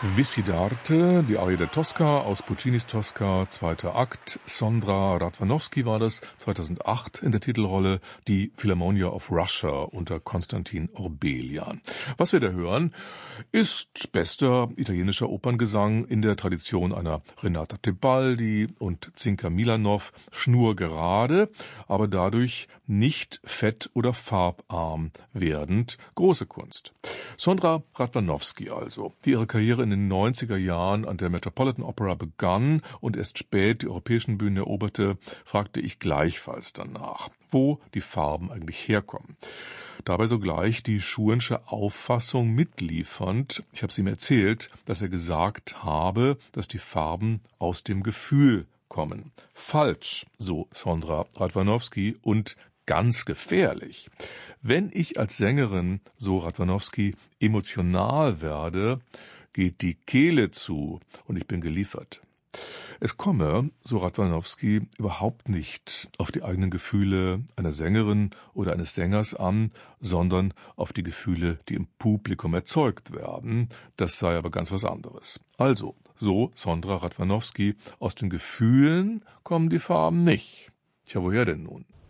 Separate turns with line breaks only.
Vissidarte, die Arie der Tosca aus Puccinis Tosca, zweiter Akt. Sondra Radwanowski war das, 2008 in der Titelrolle, die Philharmonia of Russia unter Konstantin Orbelian. Was wir da hören, ist bester italienischer Operngesang in der Tradition einer Renata Tebaldi und Zinka Milanov, schnurgerade, aber dadurch nicht fett- oder farbarm werdend. Große Kunst. Sondra Radwanowski also, die ihre Karriere in den 90er Jahren an der Metropolitan Opera begann und erst spät die europäischen Bühnen eroberte, fragte ich gleichfalls danach, wo die Farben eigentlich herkommen. Dabei sogleich die Schuensche Auffassung mitliefernd. Ich habe es ihm erzählt, dass er gesagt habe, dass die Farben aus dem Gefühl kommen. Falsch, so Sondra Radwanowski, und ganz gefährlich. Wenn ich als Sängerin, so Radwanowski, emotional werde, geht die Kehle zu und ich bin geliefert. Es komme, so Radwanowski, überhaupt nicht auf die eigenen Gefühle einer Sängerin oder eines Sängers an, sondern auf die Gefühle, die im Publikum erzeugt werden. Das sei aber ganz was anderes. Also, so Sondra Radwanowski, aus den Gefühlen kommen die Farben nicht. Tja, woher denn nun?